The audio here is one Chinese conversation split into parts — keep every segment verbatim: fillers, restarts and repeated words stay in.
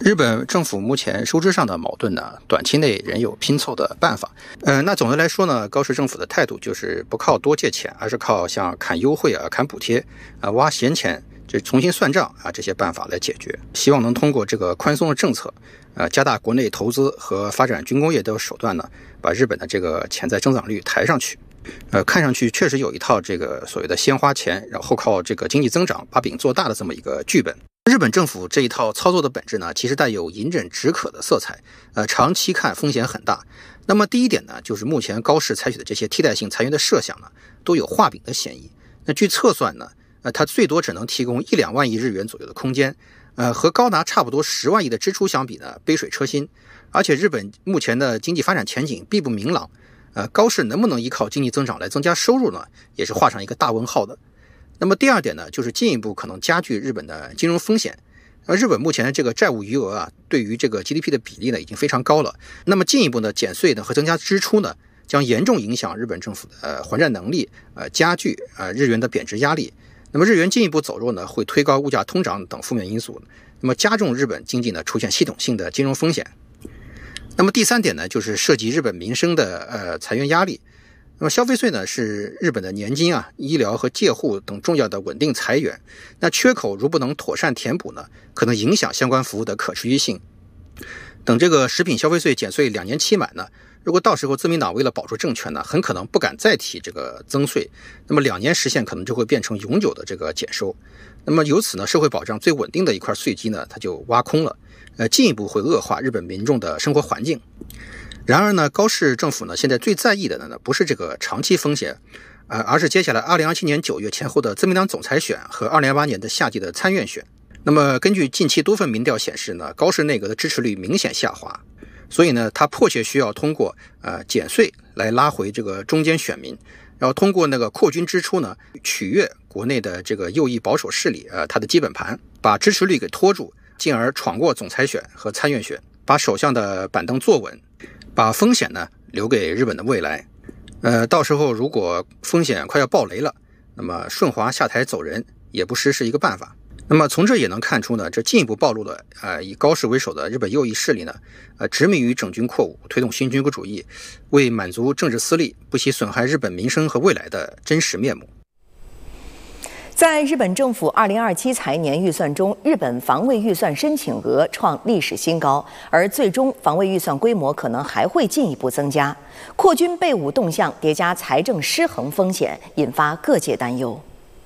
日本政府目前收支上的矛盾呢，短期内仍有拼凑的办法。呃，那总的来说呢，高市政府的态度就是不靠多借钱，而是靠像砍优惠啊、砍补贴啊、挖闲钱，这重新算账啊这些办法来解决。希望能通过这个宽松的政策，呃，加大国内投资和发展军工业的手段呢，把日本的这个潜在增长率抬上去。呃，看上去确实有一套这个所谓的先花钱，然后靠这个经济增长把饼做大的这么一个剧本。日本政府这一套操作的本质呢，其实带有饮鸩止渴的色彩，呃，长期看风险很大。那么第一点呢，就是目前高市采取的这些替代性裁员的设想呢，都有画饼的嫌疑。那据测算呢，呃，它最多只能提供一两万亿日元左右的空间，呃，和高达差不多十万亿的支出相比呢，杯水车薪。而且日本目前的经济发展前景并不明朗，呃，高市能不能依靠经济增长来增加收入呢，也是画上一个大问号的。那么第二点呢，就是进一步可能加剧日本的金融风险。而日本目前的这个债务余额啊，对于这个 G D P 的比例呢，已经非常高了。那么进一步呢，减税呢和增加支出呢，将严重影响日本政府的呃还债能力，呃加剧呃日元的贬值压力。那么日元进一步走弱呢，会推高物价通胀等负面因素，那么加重日本经济呢出现系统性的金融风险。那么第三点呢，就是涉及日本民生的呃裁员压力。那么消费税呢，是日本的年金啊、医疗和介护等重要的稳定财源。那缺口如不能妥善填补呢，可能影响相关服务的可持续性。等这个食品消费税减税两年期满呢，如果到时候自民党为了保住政权呢，很可能不敢再提这个增税，那么两年实现可能就会变成永久的这个减收。那么由此呢，社会保障最稳定的一块税基呢，它就挖空了，呃，进一步会恶化日本民众的生活环境。然而呢，高市政府呢现在最在意的呢，不是这个长期风险，呃，而是接下来二零二七年九月前后的自民党总裁选和二零二八年的夏季的参院选。那么根据近期多份民调显示呢，高市内阁的支持率明显下滑，所以呢，他迫切需要通过呃减税来拉回这个中间选民，然后通过那个扩军支出呢，取悦国内的这个右翼保守势力，呃，他的基本盘，把支持率给拖住，进而闯过总裁选和参院选，把首相的板凳坐稳。把风险呢留给日本的未来，呃，到时候如果风险快要爆雷了，那么顺滑下台走人也不失是一个办法。那么从这也能看出呢，这进一步暴露了呃以高市为首的日本右翼势力呢，呃执迷于整军扩武，推动新军国主义，为满足政治私利，不惜损害日本民生和未来的真实面目。 在日本政府二零二七财年预算中，日本防卫预算申请额创历史新高，而最终防卫预算规模可能还会进一步增加。扩军备武动向叠加财政失衡风险，引发各界担忧。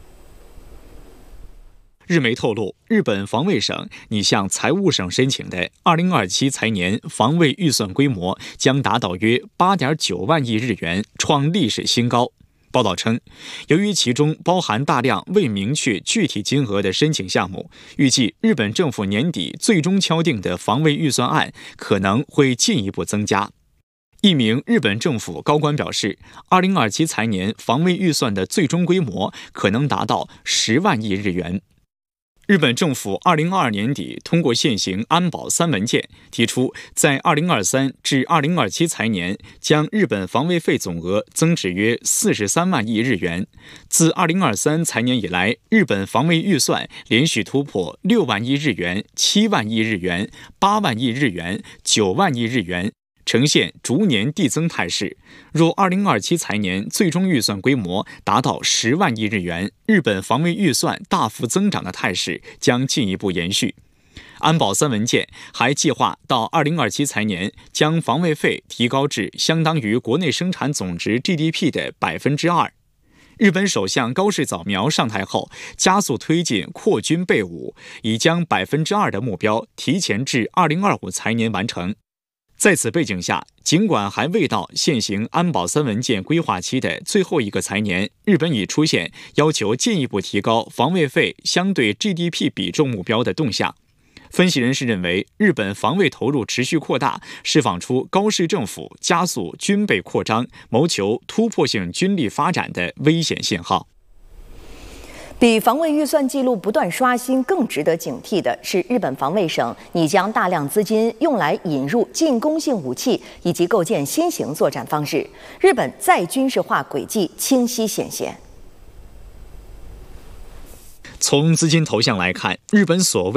日媒透露，日本防卫省拟向财务省申请的二零二七财年防卫预算规模将达到约 八点九万亿日元，创历史新高。报道称，由于其中包含大量未明确具体金额的申请项目，预计日本政府年底最终敲定的防卫预算案可能会进一步增加。一名日本政府高官表示，二零二七财年防卫预算的最终规模可能达到十万亿日元。日本政府二零二二年底通过现行安保三文件，提出在二零二三至二零二七财年将日本防卫费总额增至约四十三万亿日元。自二零二三财年以来，日本防卫预算连续突破六万亿日元、七万亿日元、八万亿日元、九万亿日元，呈现逐年递增态势。若二零二七财年最终预算规模达到十万亿日元，日本防卫预算大幅增长的态势将进一步延续。安保三文件还计划到二零二七财年将防卫费提高至相当于国内生产总值 G D P 的百分之二。日本首相高市早苗上台后，加速推进扩军备武，已将百分之二的目标提前至二零二五财年完成。在此背景下，尽管还未到现行安保三文件规划期的最后一个财年，日本已出现要求进一步提高防卫费相对 G D P 比重目标的动向。分析人士认为，日本防卫投入持续扩大，释放出高市政府加速军备扩张、谋求突破性军力发展的危险信号。 比防卫预算记录不断刷新更值得警惕的是，日本防卫省拟将大量资金用来引入进攻性武器以及构建新型作战方式，日本再军事化轨迹清晰显现。 从资金投向来看，日本所谓